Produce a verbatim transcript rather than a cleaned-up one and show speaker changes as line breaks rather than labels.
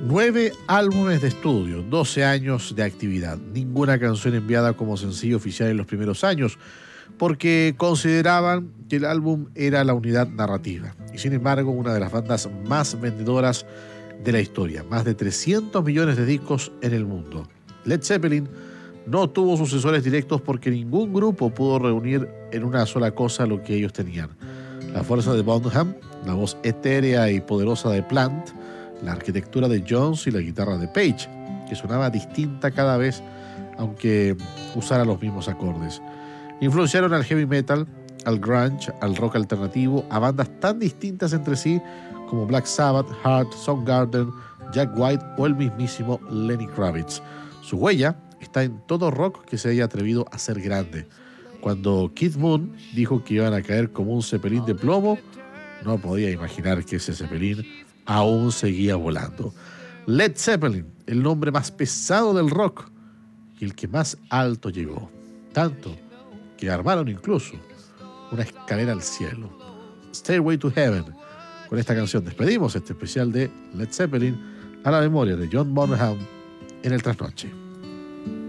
Nueve álbumes de estudio, doce años de actividad. Ninguna canción enviada como sencillo oficial en los primeros años, porque consideraban que el álbum era la unidad narrativa. Y sin embargo, una de las bandas más vendedoras de la historia, más de trescientos millones de discos en el mundo. Led Zeppelin no tuvo sucesores directos porque ningún grupo pudo reunir en una sola cosa lo que ellos tenían. La fuerza de Bonham, la voz etérea y poderosa de Plant, la arquitectura de Jones y la guitarra de Page, que sonaba distinta cada vez, aunque usara los mismos acordes. Influenciaron al heavy metal, al grunge, al rock alternativo, a bandas tan distintas entre sí como Black Sabbath, Heart, Soundgarden, Jack White o el mismísimo Lenny Kravitz. Su huella está en todo rock que se haya atrevido a ser grande. Cuando Keith Moon dijo que iban a caer como un cepelín de plomo, no podía imaginar que ese cepelín aún seguía volando. Led Zeppelin, el nombre más pesado del rock y el que más alto llegó. Tanto que armaron incluso una escalera al cielo. Stairway to Heaven. Con esta canción despedimos este especial de Led Zeppelin a la memoria de John Bonham en el Trasnoche.